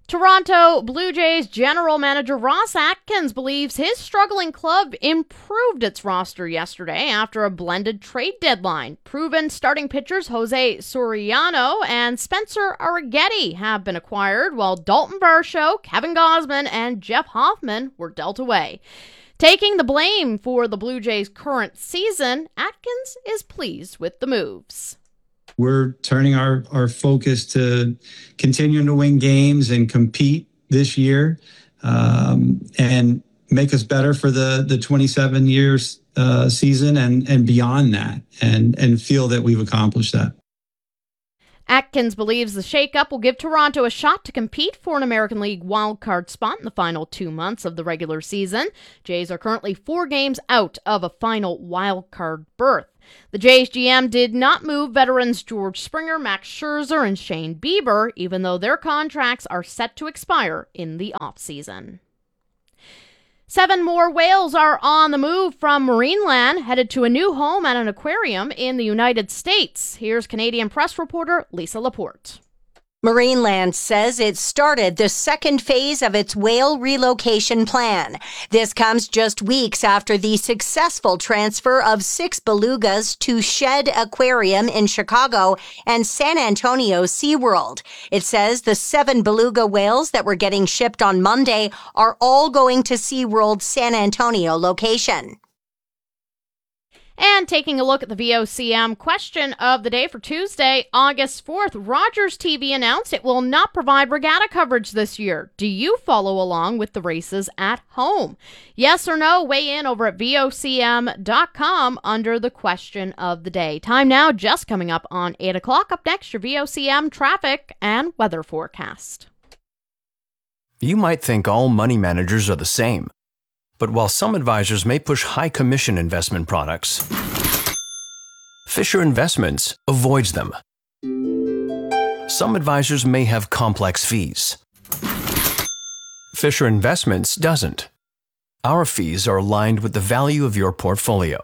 Toronto Blue Jays general manager Ross Atkins believes his struggling club improved its roster yesterday after a blended trade deadline. Proven starting pitchers Jose Soriano and Spencer Arrighetti have been acquired, while Dalton Varsho, Kevin Gausman, and Jeff Hoffman were dealt away. Taking the blame for the Blue Jays' current season, Atkins is pleased with the moves. We're turning our focus to continuing to win games and compete this year and make us better for the 27 years season and beyond that and feel that we've accomplished that. Atkins believes the shakeup will give Toronto a shot to compete for an American League wildcard spot in the final 2 months of the regular season. Jays are currently 4 games out of a final wildcard berth. The Jays GM did not move veterans George Springer, Max Scherzer, and Shane Bieber, even though their contracts are set to expire in the offseason. 7 more whales are on the move from Marineland, headed to a new home at an aquarium in the United States. Here's Canadian press reporter Lisa Laporte. Marineland says it started the second phase of its whale relocation plan. This comes just weeks after the successful transfer of 6 belugas to Shed Aquarium in Chicago and San Antonio SeaWorld. It says the 7 beluga whales that were getting shipped on Monday are all going to SeaWorld's San Antonio location. And taking a look at the VOCM question of the day for Tuesday, August 4th, Rogers TV announced it will not provide regatta coverage this year. Do you follow along with the races at home? Yes or no? Weigh in over at VOCM.com under the question of the day. Time now just coming up on 8 o'clock. Up next, your VOCM traffic and weather forecast. You might think all money managers are the same. But while some advisors may push high commission investment products, Fisher Investments avoids them. Some advisors may have complex fees. Fisher Investments doesn't. Our fees are aligned with the value of your portfolio.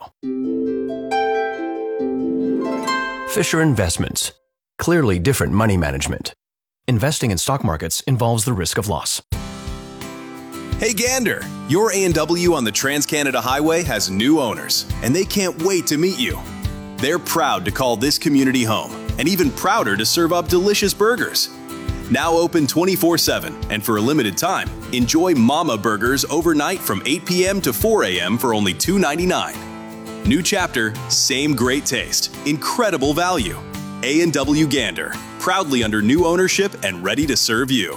Fisher Investments. Clearly different money management. Investing in stock markets involves the risk of loss. Hey Gander, your A&W on the Trans-Canada Highway has new owners, and they can't wait to meet you. They're proud to call this community home, and even prouder to serve up delicious burgers. Now open 24/7, and for a limited time, enjoy Mama Burgers overnight from 8 p.m. to 4 a.m. for only $2.99. New chapter, same great taste, incredible value. A&W Gander, proudly under new ownership and ready to serve you.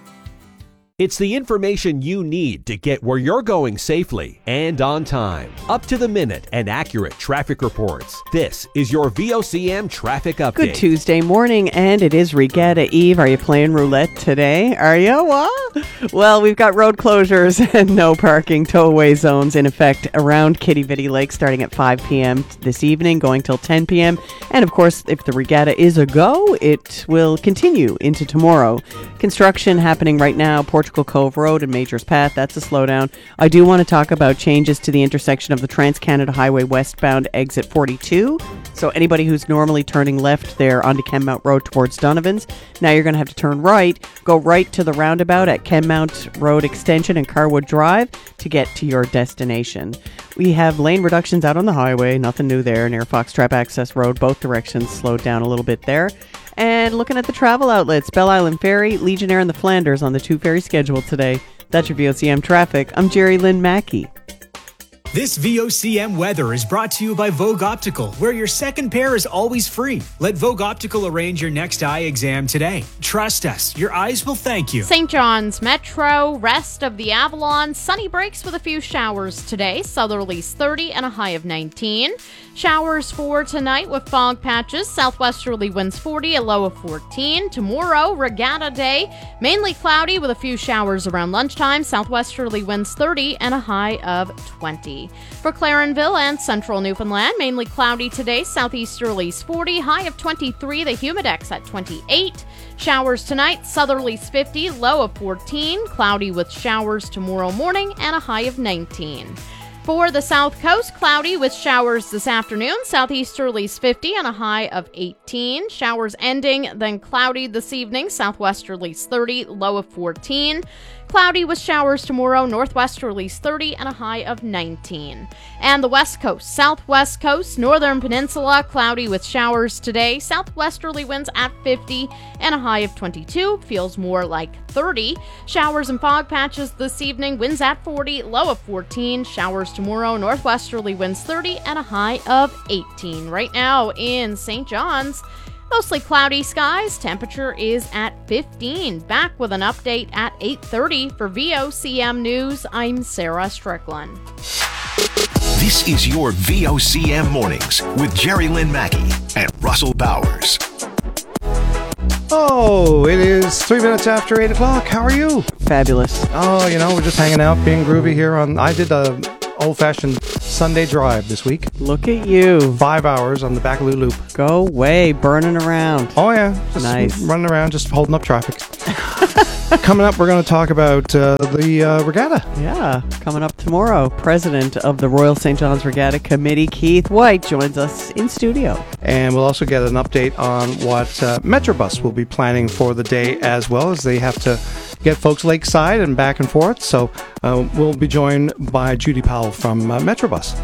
It's the information you need to get where you're going safely and on time. Up to the minute and accurate traffic reports. This is your VOCM traffic update. Good Tuesday morning, and it is Regatta Eve. Are you playing roulette today? Are you? What? Well, we've got road closures and no parking tow-away zones in effect around Kitty Vitty Lake starting at 5 p.m. this evening, going till 10 p.m. And, of course, if the regatta is a go, it will continue into tomorrow. Construction happening right now, Portugal Cove Road and Majors Path. That's a slowdown. I do want to talk about changes to the intersection of the Trans-Canada Highway westbound exit 42. So anybody who's normally turning left there onto Kenmount Road towards Donovan's, now you're going to have to turn right, go right to the roundabout at Kenmount Road Extension and Carwood Drive to get to your destination. We have lane reductions out on the highway, nothing new there, near Foxtrap Access Road. Both directions slowed down a little bit there. And looking at the travel outlets, Belle Island Ferry, Legionnaire, and the Flanders on the 2 ferry schedule today. That's your VOCM traffic. I'm Jerry Lynn Mackey. This VOCM weather is brought to you by Vogue Optical, where your second pair is always free. Let Vogue Optical arrange your next eye exam today. Trust us, your eyes will thank you. St. John's Metro, rest of the Avalon, sunny breaks with a few showers today. Southerlies 30 and a high of 19. Showers for tonight with fog patches. Southwesterly winds 40, a low of 14. Tomorrow, Regatta Day, mainly cloudy with a few showers around lunchtime. Southwesterly winds 30 and a high of 20. For Clarenville and central Newfoundland, mainly cloudy today. Southeasterlies 40, high of 23. The Humidex at 28. Showers tonight. Southerlies 50, low of 14. Cloudy with showers tomorrow morning and a high of 19. For the South Coast, cloudy with showers this afternoon. Southeasterlies 50 and a high of 18. Showers ending, then cloudy this evening. Southwesterlies 30, low of 14. Cloudy with showers tomorrow. Northwesterlies 30 and a high of 19. And the West Coast, Southwest Coast, Northern Peninsula, cloudy with showers today. Southwesterly winds at 50 and a high of 22. Feels more like 30. Showers and fog patches this evening. Winds at 40, low of 14. Showers tomorrow. Northwesterly winds 30 and a high of 18. Right now in St. John's, mostly cloudy skies. Temperature is at 15. Back with an update at 8:30 for VOCM News. I'm Sarah Strickland. This is your VOCM Mornings with Jerry Lynn Mackey and Russell Bowers. Oh, it is 3 minutes after 8 o'clock. How are you? Fabulous. Oh, we're just hanging out, being groovy here I did a old-fashioned Sunday drive this week. Look at you. 5 hours on the Baccaloo Loop. Go way, burning around. Oh, yeah. Just nice. Running around, just holding up traffic. Coming up, we're going to talk about the regatta. Yeah, coming up tomorrow. President of the Royal St. John's Regatta Committee, Keith White, joins us in studio. And we'll also get an update on what Metrobus will be planning for the day, as well as they have to get folks lakeside and back and forth. So we'll be joined by Judy Powell from Metrobus.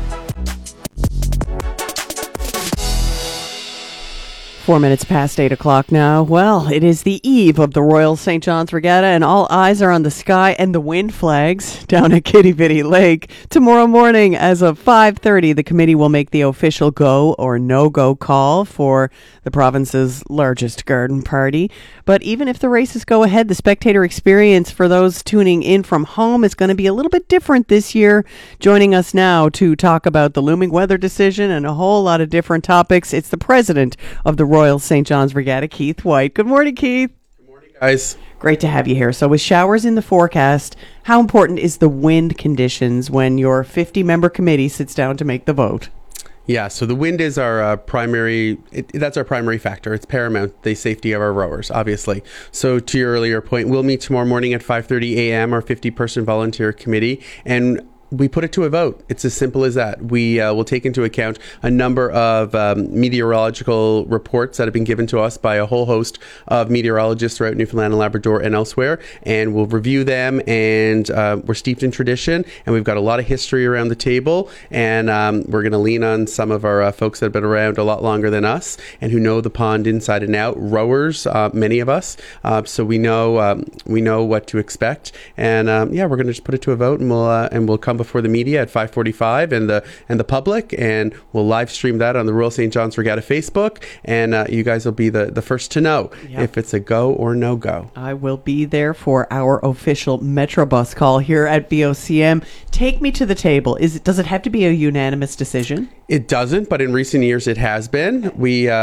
4 minutes past 8 o'clock now. Well, it is the eve of the Royal St. John's Regatta, and all eyes are on the sky and the wind flags down at Kitty Bitty Lake. Tomorrow morning, as of 5:30, the committee will make the official go or no-go call for the province's largest garden party. But even if the races go ahead, the spectator experience for those tuning in from home is going to be a little bit different this year. Joining us now to talk about the looming weather decision and a whole lot of different topics, it's the president of the Royal St. John's Regatta, Keith White. Good morning, Keith. Good morning, guys. Great to have you here. So with showers in the forecast, how important is the wind conditions when your 50-member committee sits down to make the vote? Yeah, so the wind is our primary, that's our primary factor. It's paramount, the safety of our rowers, obviously. So to your earlier point, we'll meet tomorrow morning at 5:30 a.m., our 50-person volunteer committee, and we put it to a vote. It's as simple as that. We will take into account a number of meteorological reports that have been given to us by a whole host of meteorologists throughout Newfoundland and Labrador and elsewhere, and we'll review them. And we're steeped in tradition, and we've got a lot of history around the table, and we're going to lean on some of our folks that have been around a lot longer than us and who know the pond inside and out. Rowers, many of us, so we know what to expect. And we're going to just put it to a vote, and we'll come before the media at 5:45 and the public, and we'll live stream that on the Royal St. John's Regatta Facebook, and you guys will be the first to know if it's a go or no go. I will be there for our official Metrobus call here at VOCM. Take me to the table. Does it have to be a unanimous decision? It doesn't, but in recent years it has been.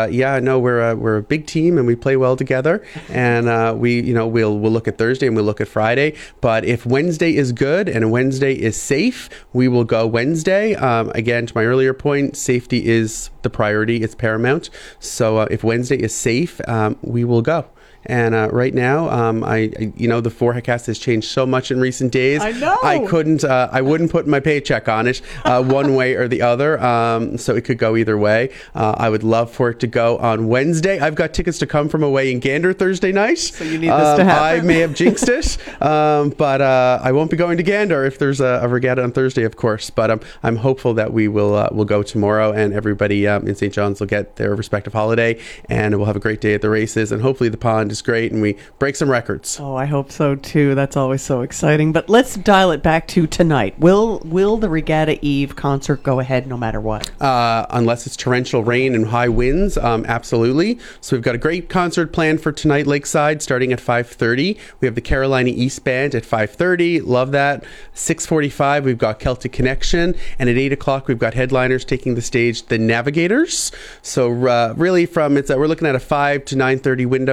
We're a big team and we play well together, and we'll look at Thursday and we'll look at Friday. But if Wednesday is good and Wednesday is safe, we will go Wednesday. Again, to my earlier point, safety is the priority. It's paramount. So if Wednesday is safe, we will go. And right now, the forecast has changed so much in recent days. I know. I wouldn't put my paycheck on it one way or the other. So it could go either way. I would love for it to go on Wednesday. I've got tickets to come from away in Gander Thursday night. So you need this to happen. I may have jinxed it, but I won't be going to Gander if there's a regatta on Thursday, of course. But I'm hopeful that we'll go tomorrow, and everybody in St. John's will get their respective holiday, and we'll have a great day at the races, and hopefully the pond is great and we break some records. Oh, I hope so too. That's always so exciting. But let's dial it back to tonight. Will the Regatta Eve concert go ahead no matter what? Unless it's torrential rain and high winds, absolutely. So we've got a great concert planned for tonight lakeside starting at 5:30. We have the Carolina East Band at 5:30. Love that. 6:45 we've got Celtic Connection, and at 8 o'clock we've got headliners taking the stage, the Navigators. So really we're looking at a 5 to 9:30 window tonight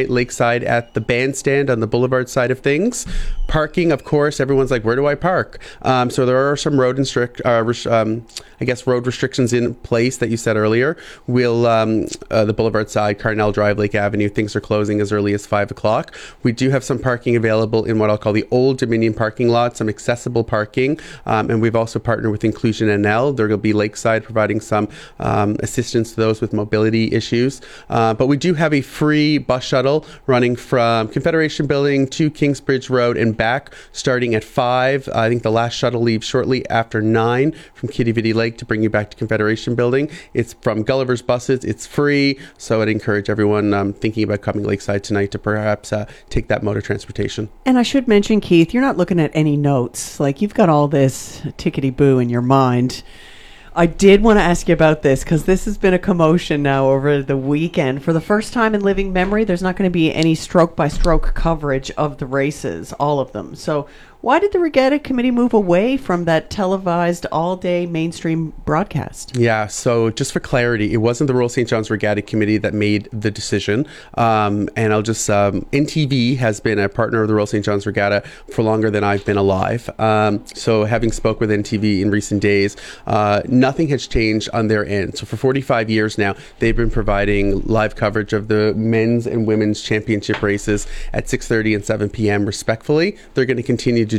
lakeside at the bandstand on the boulevard side of things. Parking, of course, everyone's like, where do I park? So there are some road restrictions in place that you said earlier. The boulevard side, Carnell Drive, Lake Avenue, things are closing as early as 5 o'clock. We do have some parking available in what I'll call the Old Dominion parking lot, some accessible parking, and we've also partnered with Inclusion NL. There will be Lakeside providing some assistance to those with mobility issues. But we do have a free bus shuttle running from Confederation Building to Kingsbridge Road and back, starting at 5. I think the last shuttle leaves shortly after 9 from Kitty Vitty Lake to bring you back to Confederation Building. It's from Gulliver's Buses. It's free, so I'd encourage everyone thinking about coming Lakeside tonight to perhaps take that mode of transportation. And I should mention, Keith, you're not looking at any notes. Like, you've got all this tickety-boo in your mind. I did want to ask you about this because this has been a commotion now over the weekend. For the first time in living memory, there's not going to be any stroke-by-stroke coverage of the races, all of them. So why did the Regatta Committee move away from that televised all-day mainstream broadcast? Yeah, so just for clarity, it wasn't the Royal St. John's Regatta Committee that made the decision. And I'll just, NTV has been a partner of the Royal St. John's Regatta for longer than I've been alive. So having spoke with NTV in recent days, nothing has changed on their end. So for 45 years now, they've been providing live coverage of the men's and women's championship races at 6:30 and 7 p.m. respectively. They're going to continue to